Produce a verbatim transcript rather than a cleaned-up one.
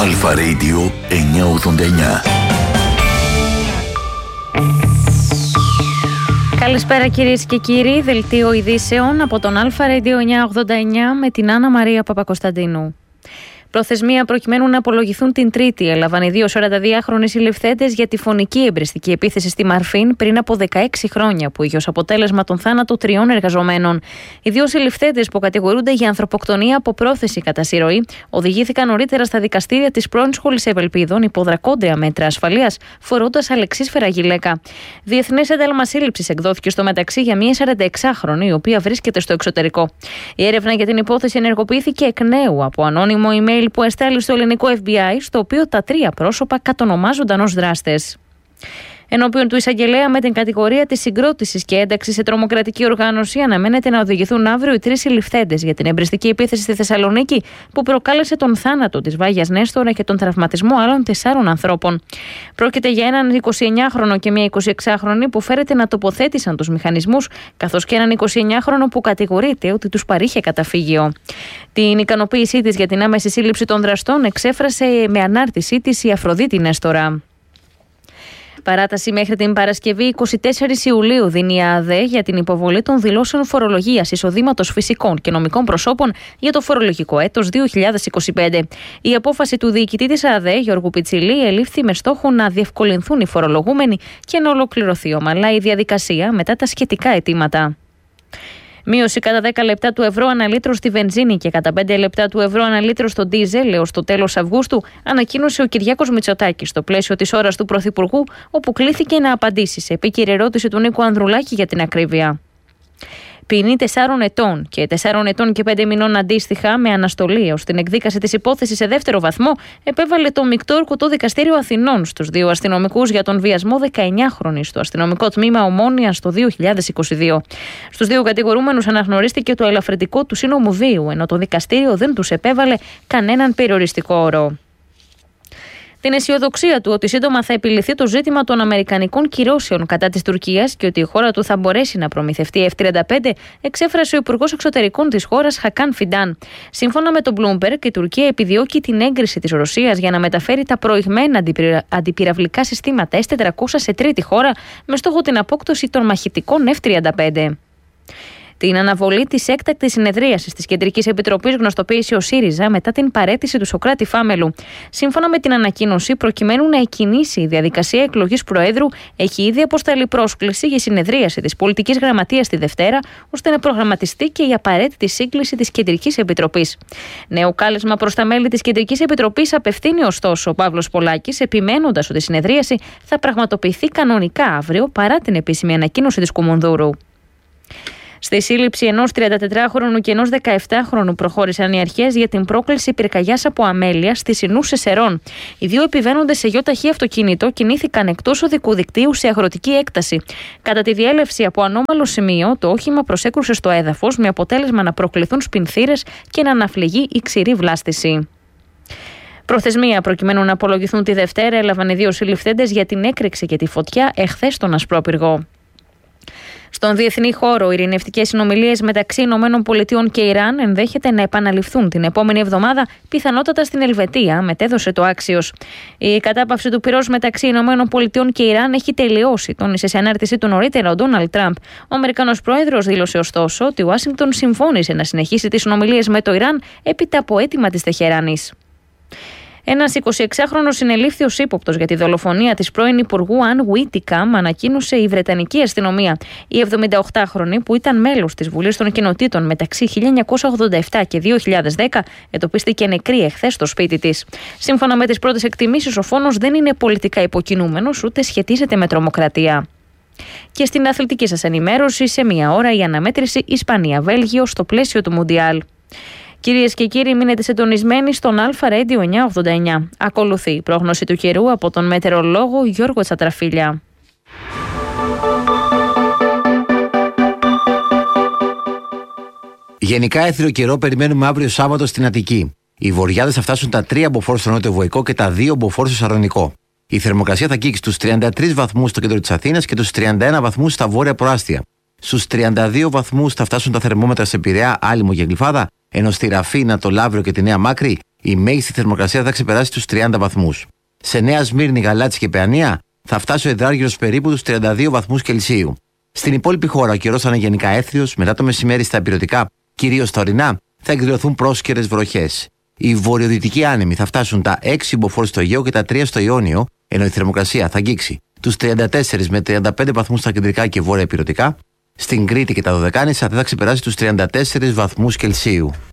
Αλφα Radio εννιακόσια ογδόντα εννιά. Καλησπέρα κυρίες και κύριοι, δελτίο ειδήσεων από τον Αλφα Radio εννιακόσια ογδόντα εννιά με την Άννα Μαρία Παπακοσταντίνου. Προθεσμία προκειμένου να απολογηθούν την Τρίτη έλαβαν οι δύο σαρανταδυάχρονοι συλληφθέντες για τη φωνική εμπρεστική επίθεση στη Μαρφίν πριν από δεκαέξι χρόνια, που είχε ως αποτέλεσμα τον θάνατο τριών εργαζομένων. Οι δύο συλληφθέντες, που κατηγορούνται για ανθρωποκτονία από πρόθεση κατά συρροή, οδηγήθηκαν νωρίτερα στα δικαστήρια της πρώην Σχολής Ευελπίδων υπό δρακόνταια μέτρα ασφαλείας, φορώντας αλεξίσφαιρα γυλαίκα. Διεθνές ένταλμα σύλληψης εκδόθηκε στο μεταξύ για μία σαρανταεξάχρονη, η οποία βρίσκεται στο εξωτερικό. Η έρευνα για την υπόθεση ενεργοποιήθηκε εκ νέου από ανώνυμο email που εστάλει στο ελληνικό εφ μπι άι, στο οποίο τα τρία πρόσωπα κατονομάζονταν ως δράστες. Ενώπιον του εισαγγελέα με την κατηγορία της συγκρότησης και ένταξης σε τρομοκρατική οργάνωση, αναμένεται να οδηγηθούν αύριο οι τρεις συλληφθέντες για την εμπρεστική επίθεση στη Θεσσαλονίκη, που προκάλεσε τον θάνατο της Βάγιας Νέστορα και τον τραυματισμό άλλων τεσσάρων ανθρώπων. Πρόκειται για έναν εικοσιεννιάχρονο και μια εικοσιεξάχρονη που φέρεται να τοποθέτησαν τους μηχανισμούς, καθώς και έναν εικοσιεννιάχρονο που κατηγορείται ότι τους παρήχε καταφύγιο. Την ικανοποίησή της για την άμεση σύλληψη των δραστών εξέφρασε με ανάρτησή της η Αφροδίτη Νέστορα. Παράταση μέχρι την Παρασκευή εικοστή τέταρτη Ιουλίου δίνει η ΑΔΕ για την υποβολή των δηλώσεων φορολογίας εισοδήματος φυσικών και νομικών προσώπων για το φορολογικό έτος δύο χιλιάδες είκοσι πέντε. Η απόφαση του διοικητή της ΑΔΕ, Γιώργου Πιτσιλή, ελήφθη με στόχο να διευκολυνθούν οι φορολογούμενοι και να ολοκληρωθεί ομαλά η διαδικασία μετά τα σχετικά αιτήματα. Μείωση κατά δέκα λεπτά του ευρώ αναλύτρο στη βενζίνη και κατά πέντε λεπτά του ευρώ αναλύτρο στο ντίζελ έως το τέλος Αυγούστου, ανακοίνωσε ο Κυριάκος Μητσοτάκης στο πλαίσιο της ώρας του Πρωθυπουργού, όπου κλήθηκε να απαντήσει σε επίκαιρη ερώτηση του Νίκου Ανδρουλάκη για την ακρίβεια. Ποινή τεσσάρων ετών και τεσσάρων ετών και πέντε μηνών αντίστοιχα, με αναστολή ως την εκδίκαση της υπόθεσης σε δεύτερο βαθμό, επέβαλε το Μεικτό Ορκωτό Δικαστήριο Αθηνών στους δύο αστυνομικούς για τον βιασμό δεκαεννιάχρονης στο αστυνομικό τμήμα Ομόνοιας το δύο χιλιάδες είκοσι δύο. Στους δύο κατηγορούμενους αναγνωρίστηκε το ελαφρυντικό του σύνομου βίου, ενώ το δικαστήριο δεν τους επέβαλε κανέναν περιοριστικό όρο. Την αισιοδοξία του ότι σύντομα θα επιληθεί το ζήτημα των αμερικανικών κυρώσεων κατά της Τουρκίας και ότι η χώρα του θα μπορέσει να προμηθευτεί εφ τριάντα πέντε, εξέφρασε ο Υπουργός Εξωτερικών της χώρας Χακάν Φιντάν. Σύμφωνα με τον Bloomberg, η Τουρκία επιδιώκει την έγκριση της Ρωσίας για να μεταφέρει τα προηγμένα αντιπυραυλικά συστήματα ες τετρακόσια σε τρίτη χώρα, με στόχο την απόκτωση των μαχητικών εφ τριάντα πέντε. Την αναβολή της έκτακτης συνεδρίασης της Κεντρικής Επιτροπής γνωστοποίησε ο ΣΥΡΙΖΑ μετά την παραίτηση του Σωκράτη Φάμελου. Σύμφωνα με την ανακοίνωση, προκειμένου να εκκινήσει η διαδικασία εκλογής Προέδρου, έχει ήδη αποσταλεί πρόσκληση για συνεδρίαση της Πολιτικής Γραμματείας τη Δευτέρα, ώστε να προγραμματιστεί και η απαραίτητη σύγκληση της Κεντρικής Επιτροπής. Νέο κάλεσμα προς τα μέλη της Κεντρικής Επιτροπής απευθύνει ωστόσο ο Παύλος Πολάκης, επιμένοντας ότι η συνεδρίαση θα πραγματοποιηθεί κανονικά αύριο, παρά την επίσημη ανακοίνωση της Κουμουνδούρου. Στη σύλληψη ενός τριαντατετράχρονου και ενός δεκαεπτάχρονου προχώρησαν οι αρχές για την πρόκληση πυρκαγιάς από αμέλεια στις Ινούς Σεσερών. Οι δύο επιβαίνοντες σε γιοταχή αυτοκίνητο κινήθηκαν εκτός οδικού δικτύου σε αγροτική έκταση. Κατά τη διέλευση από ανώμαλο σημείο, το όχημα προσέκρουσε στο έδαφος, με αποτέλεσμα να προκληθούν σπινθήρες και να αναφλεγεί η ξηρή βλάστηση. Προθεσμία προκειμένου να απολογηθούν τη Δευτέρα έλαβαν οι δύο συλληφθέντες για την έκρηξη και τη φωτιά εχθές στον Ασπρόπυργο. Στον διεθνή χώρο, οι ειρηνευτικές συνομιλίες μεταξύ ΗΠΑ και Ιράν ενδέχεται να επαναληφθούν την επόμενη εβδομάδα, πιθανότατα στην Ελβετία, μετέδωσε το Axios. Η κατάπαυση του πυρός μεταξύ ΗΠΑ και Ιράν έχει τελειώσει, τόνισε σε ανάρτησή του νωρίτερα ο Ντόναλντ Τραμπ. Ο Αμερικανός πρόεδρος δήλωσε ωστόσο ότι η Ουάσιγκτον συμφώνησε να συνεχίσει τις συνομιλίες με το Ιράν έπειτα από αίτημα της Τεχεράνης. Ένας εικοσιεξάχρονος συνελήφθη ως ύποπτος για τη δολοφονία της πρώην Υπουργού Αν Γουίτικαμ, ανακοίνωσε η Βρετανική αστυνομία. Η εβδομηνταοκτάχρονη, που ήταν μέλος της Βουλής των Κοινοτήτων μεταξύ χίλια εννιακόσια ογδόντα επτά και δύο χιλιάδες δέκα, εντοπίστηκε νεκρή εχθές στο σπίτι της. Σύμφωνα με τις πρώτες εκτιμήσεις, ο φόνος δεν είναι πολιτικά υποκινούμενος ούτε σχετίζεται με τρομοκρατία. Και στην αθλητική σας ενημέρωση, σε μία ώρα η αναμέτρηση Ισπανία-Βέλγιο στο πλαίσιο του Μουντιάλ. Κυρίες και κύριοι, μείνετε συντονισμένοι στον Αλφα Radio εννιακόσια ογδόντα εννιά. Ακολουθεί η πρόγνωση του καιρού από τον μετεωρολόγο Γιώργο Τσατραφίλια. Γενικά έθριο καιρό περιμένουμε αύριο Σάββατο στην Αττική. Οι βοριάδες θα φτάσουν τα τρία μποφόρ στο νότιο Βοϊκό και τα δύο μποφόρ στο Σαρονικό. Η θερμοκρασία θα αγγίξει στους τριάντα τρεις βαθμούς στο κέντρο της Αθήνας και τους τριάντα ένα βαθμούς στα βόρεια προάστια. Στους τριάντα δύο βαθμούς θα φτάσουν τα θερμόμετρα σε Πειραιά, Άλυμο και Γλυφάδα, ενώ στη Ραφίνα, το Λαύριο και τη Νέα Μάκρη Η μέγιστη θερμοκρασία θα ξεπεράσει τους τριάντα βαθμούς. Σε Νέα Σμύρνη, Γαλάτσι και Παιανία θα φτάσει ο υδράργυρος περίπου τους τριάντα δύο βαθμούς Κελσίου. Στην υπόλοιπη χώρα ο καιρός θα είναι γενικά έθριος, μετά το μεσημέρι στα ηπειρωτικά, κυρίως στα ορεινά, θα εκδηλωθούν πρόσκαιρες βροχές. Οι βορειοδυτικοί άνεμοι θα φτάσουν τα έξι μποφόρ στο Αιγαίο και τα τρία στο Ιόνιο, ενώ η θερμοκρασία θα αγγίξει τους τριάντα τέσσερα με τριάντα πέντε βαθμούς στα κεντρικά και βόρεια ηπειρωτικά. Στην Κρήτη και τα Δωδεκάνησα δεν θα ξεπεράσει τους τριάντα τέσσερις βαθμούς Κελσίου.